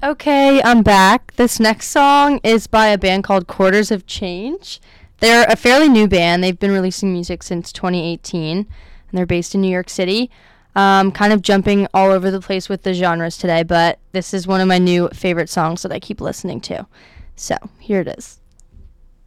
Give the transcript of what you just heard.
Okay, I'm back. This next song is by a band called Quarters of Change. They're a fairly new band. They've been releasing music since 2018, and they're based in New York City. Kind of jumping all over the place with the genres today, but this is one of my new favorite songs that I keep listening to. So, here it is.